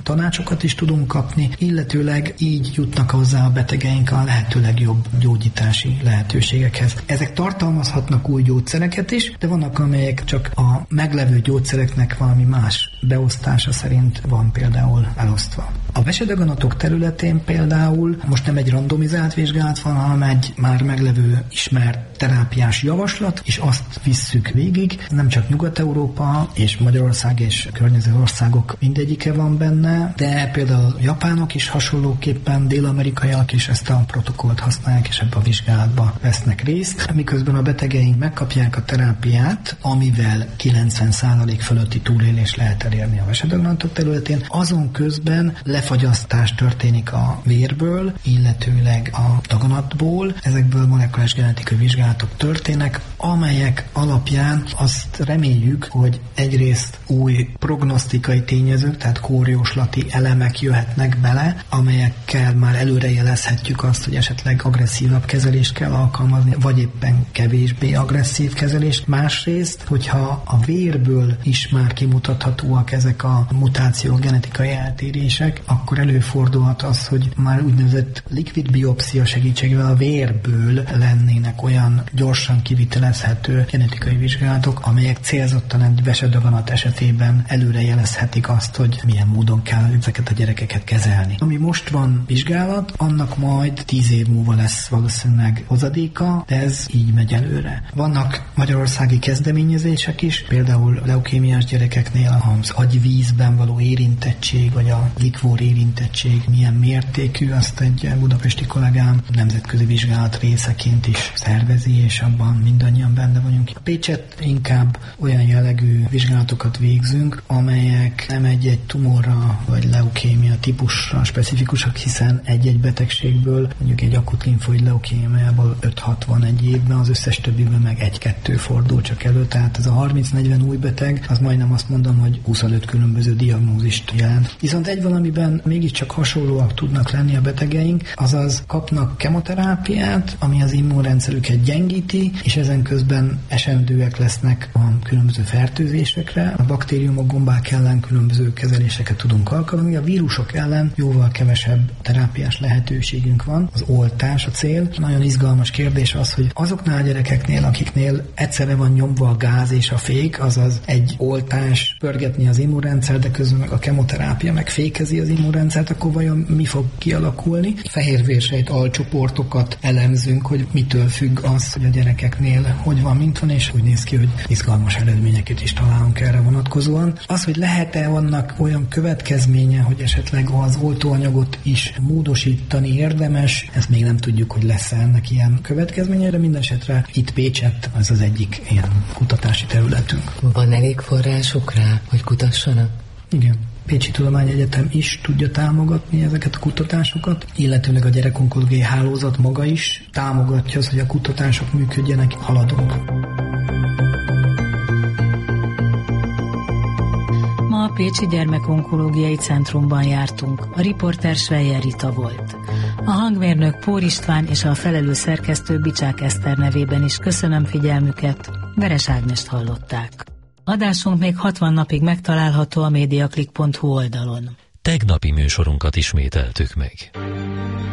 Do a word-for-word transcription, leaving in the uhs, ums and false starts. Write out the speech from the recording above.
tanácsokat is tudunk kapni, illetőleg így jutnak hozzá a betegeink a lehető legjobb gyógyítási lehetőségekhez. Ezek tartalmazhatnak új gyógyszereket is, de vannak, amelyek csak a meglevő gyógyszereknek valami más beosztása szerint van például elosztva. A vesedaganatok területén például most nem egy randomizált vizsgálat van, hanem egy már meglevő ismert terápiás javaslat, és azt visszük végig. Nem csak Nyugat-Európa és Magyarország és környező országok mindegyike van benne, de például japánok is hasonlóképpen, dél-amerikaiak is ezt a protokollt használják, és ebbe a vizsgálatba vesznek részt, miközben a betegeink megkapják a terápiát, amivel kilencven százalék fölötti túlélés lehet elérni a vesedaganatok területén. Azon közben lefagyasztás történik a vérből, illetőleg a daganatból. Ezekből molekulás genetikai vizsgálatok történnek, amelyek alapján azt reméljük, hogy egyrészt új prognosztikai tényezők, tehát kórjóslati elemek jöhetnek bele, amelyekkel már előrejelezhetjük azt, hogy esetleg agresszívabb kezelést kell alkalmazni, vagy éppen kevésbé agresszív kezelést. Másrészt, hogyha a vérből is már kimutathatóak ezek a mutációk, genetikai eltérések, akkor előfordulhat az, hogy már úgynevezett likvid biopszia segítségével a vérből lennének olyan gyorsan kivitelezhető genetikai vizsgálatok, amelyek célzottan egy vesedaganat esetében előrejelezhetik azt, hogy milyen módon kell ezeket a gyerekeket kezelni. Ami most van vizsgálat, annak majd tíz év múlva lesz valószínűleg hozadéka, de ez így megy előre. Vannak magyarországi kezdeményezések is, például leukémiás gyerekeknél az agyvízben való érintettség, vagy a likvór érintettség milyen mértékű, azt egy budapesti kollégám nemzetközi vizsgálat részeként is szervezi, és abban mindannyian benne vagyunk. A Pécset inkább olyan jellegű vizsgálatokat végzünk, amelyek nem egy-egy tumorra vagy leukémia típusra specifikusak, hiszen egy-egy betegségből, mondjuk egy akut limfoid leukémiából öt-hat van egy évben, az összes többiben meg egy-kettő fordul csak elő, tehát ez a harminc-negyven új beteg, az majdnem azt mondom, hogy huszonöt különböző diagnózist jelent. Viszont egy valamiben mégiscsak hasonlóak tudnak lenni a betegeink, azaz kapnak kemoterápiát, ami az immunrendszerüket gyengíti, és ezen közben esendőek lesznek a különböző fertőzésekre. A baktériumok, gombák ellen különböző kezeléseket tudunk alkalmazni, a vírusok ellen jóval kevesebb terápiás lehetőségünk van. Az oltás a cél. Nagyon izgalmas kérdés az, hogy azoknál a gyerekeknél, akiknél egyszerre van nyomva a gáz és a fék, azaz egy oltás pörgetni az immunrendszer, de közben meg a kemoterápia megfékezi az immunrendszert, akkor vajon mi fog kialakulni? Fehérvérsejt alcsoportokat elemzünk, hogy mitől függ az, hogy a gyerekeknél hogy van, mint van, és úgy néz ki, hogy izgalmas eredményeket is találunk erre vonatkozóan. Az, hogy lehet-e annak olyan következménye, hogy esetleg az oltóanyagot is módosítani érdemes, ezt még nem tudjuk, hogy lesz-e ennek ilyen következménye, de minden esetre itt Pécsett az az egyik ilyen kutatási területünk. Van elég forrásuk rá, hogy kutassanak? Igen. Pécsi Tudományegyetem is tudja támogatni ezeket a kutatásokat, illetőleg a gyerekonkológiai hálózat maga is támogatja az, hogy a kutatások működjenek, haladunk. Ma a Pécsi Gyermekonkológiai Centrumban jártunk. A riporter Sveyer Rita volt. A hangmérnök Pór István és a felelő szerkesztő Bicsák Eszter nevében is köszönöm figyelmüket. Veres Ágnest hallották. Adásunk még hatvan napig megtalálható a mediaclick pont hu oldalon. Tegnapi műsorunkat ismételtük meg.